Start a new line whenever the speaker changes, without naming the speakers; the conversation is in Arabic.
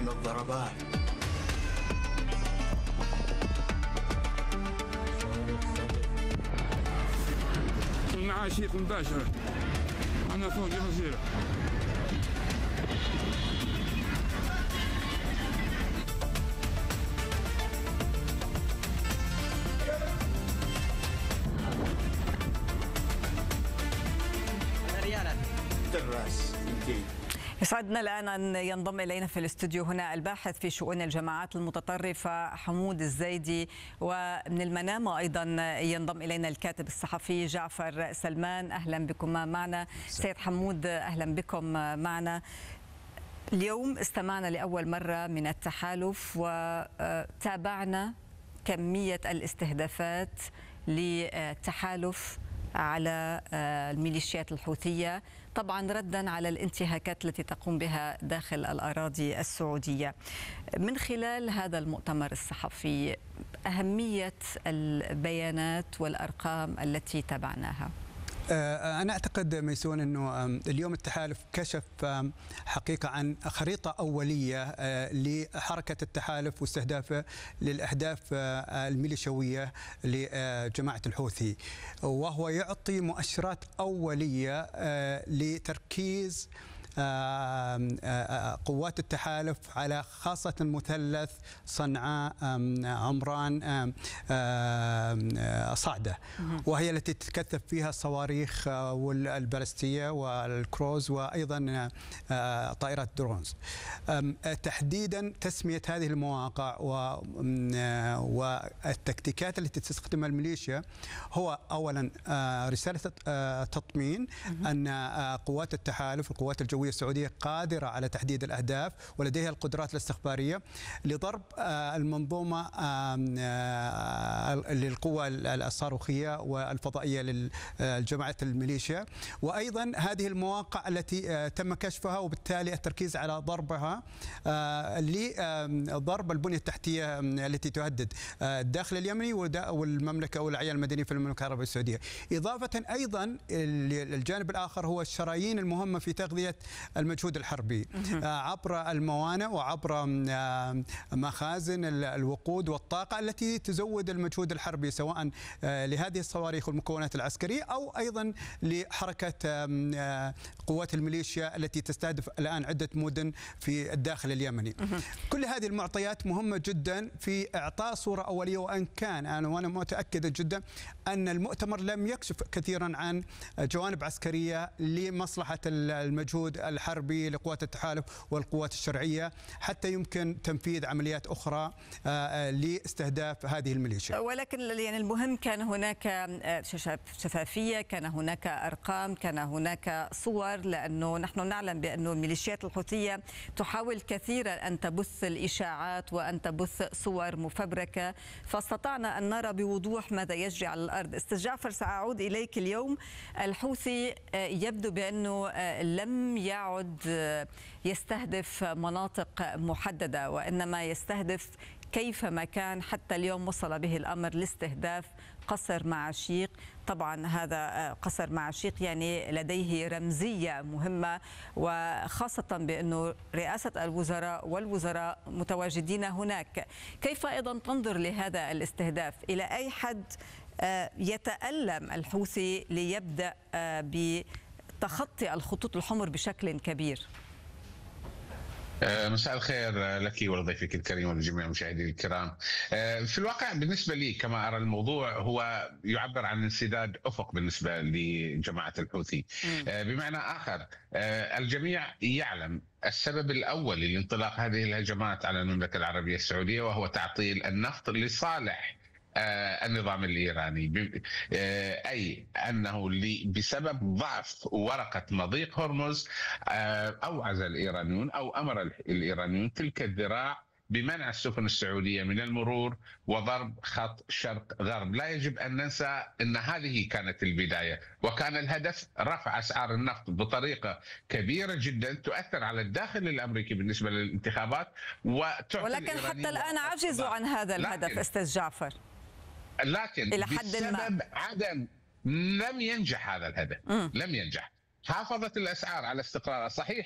حجم الضربات.
معاه شيء مباشرة، أنا فوق الجزيرة.
الراس 200.
يسعدنا الآن أن ينضم إلينا في الاستوديو هنا الباحث في شؤون الجماعات المتطرفة حمود الزيدي، ومن المنامة أيضا ينضم إلينا الكاتب الصحفي جعفر سلمان. أهلا بكم معنا سيد حمود، أهلا بكم معنا. اليوم استمعنا لأول مرة من التحالف وتابعنا كمية الاستهدافات للتحالف على الميليشيات الحوثية، طبعا ردا على الانتهاكات التي تقوم بها داخل الأراضي السعودية. من خلال هذا المؤتمر الصحفي، أهمية البيانات والأرقام التي تابعناها.
أنا أعتقد ميسون أنه اليوم التحالف كشف حقيقة عن خريطة أولية لحركة التحالف واستهدافه للأهداف الميليشيوية لجماعة الحوثي، وهو يعطي مؤشرات أولية لتركيز قوات التحالف على خاصة مثلث صنعاء عمران صعدة، وهي التي تتكثف فيها الصواريخ والبالستية والكروز وأيضا طائرات درونز. تحديدا تسمية هذه المواقع والتكتيكات التي تستخدمها الميليشيا هو أولا رسالة تطمين أن قوات التحالف والقوات الجوية السعودية قادرة على تحديد الأهداف ولديها القدرات الاستخبارية لضرب المنظومة للقوى الصاروخية والفضائية للجماعة الميليشيا، وأيضا هذه المواقع التي تم كشفها وبالتالي التركيز على ضربها لضرب البنية التحتية التي تهدد الداخل اليمني والمملكة والعيال المدنية في المملكة العربية السعودية. إضافة أيضا الجانب الآخر هو الشرايين المهمة في تغذية المجهود الحربي عبر الموانئ وعبر مخازن الوقود والطاقة التي تزود المجهود الحربي، سواء لهذه الصواريخ والمكونات العسكرية أو أيضا لحركة قوات الميليشيا التي تستهدف الآن عدة مدن في الداخل اليمني. كل هذه المعطيات مهمة جدا في إعطاء صورة أولية، وأن كان وأنا متأكد جدا أن المؤتمر لم يكشف كثيرا عن جوانب عسكرية لمصلحة المجهود الحربي لقوات التحالف والقوات الشرعية حتى يمكن تنفيذ عمليات أخرى لاستهداف هذه الميليشيا.
ولكن يعني المهم كان هناك شفافية، كان هناك أرقام، كان هناك صور، لأنه نحن نعلم بأن الميليشيات الحوثية تحاول كثيرا أن تبث الإشاعات وأن تبث صور مفبركة، فاستطعنا أن نرى بوضوح ماذا يجري على الأرض. أستاذ جعفر، سأعود إليك. اليوم الحوثي يبدو بأنه لم يعد يستهدف مناطق محددة، وإنما يستهدف كيفما كان. حتى اليوم وصل به الأمر لاستهداف قصر معاشيق. طبعا هذا قصر معاشيق يعني لديه رمزية مهمة، وخاصة بأنه رئاسة الوزراء والوزراء متواجدين هناك. كيف أيضا تنظر لهذا الاستهداف؟ إلى أي حد يتألم الحوثي ليبدأ بتخطي الخطوط الحمر بشكل كبير؟
مساء الخير لك ولضيفك الكريم ولجميع المشاهدين الكرام. في الواقع بالنسبة لي كما أرى الموضوع هو يعبر عن انسداد أفق بالنسبة لجماعة الحوثي. بمعنى آخر، الجميع يعلم السبب الأول لانطلاق هذه الهجمات على المملكة العربية السعودية، وهو تعطيل النفط لصالح النظام الإيراني، أي أنه بسبب ضعف ورقة مضيق هرمز أوعز الإيرانيون أو أمر الإيرانيون تلك الذراع بمنع السفن السعودية من المرور وضرب خط شرق غرب. لا يجب أن ننسى أن هذه كانت البداية، وكان الهدف رفع أسعار النفط بطريقة كبيرة جدا تؤثر على الداخل الأمريكي بالنسبة للانتخابات،
ولكن حتى الآن عجزوا عن هذا الهدف أستاذ جعفر.
لكن بسبب عدم لم ينجح هذا الهدف، لم ينجح. حافظت الأسعار على استقرارها. صحيح